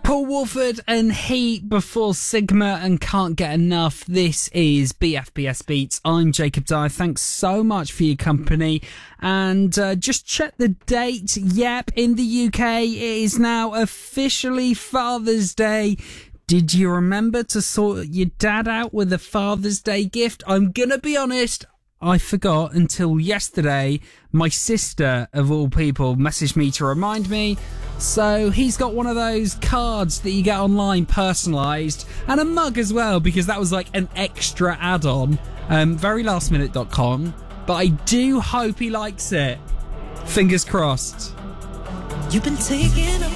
Paul Wolford and Heat before Sigma and Can't Get Enough. This is BFBS Beats. I'm Jacob Dyer. Thanks so much for your company. And just check the date. Yep, in the UK, it is now officially Father's Day. Did you remember to sort your dad out with a Father's Day gift? I'm gonna be honest, I forgot until yesterday. My sister, of all people, messaged me to remind me. So he's got one of those cards that you get online, personalised, and a mug as well, because that was like an extra add-on. Verylastminute.com. But I do hope he likes it. Fingers crossed. You've been taking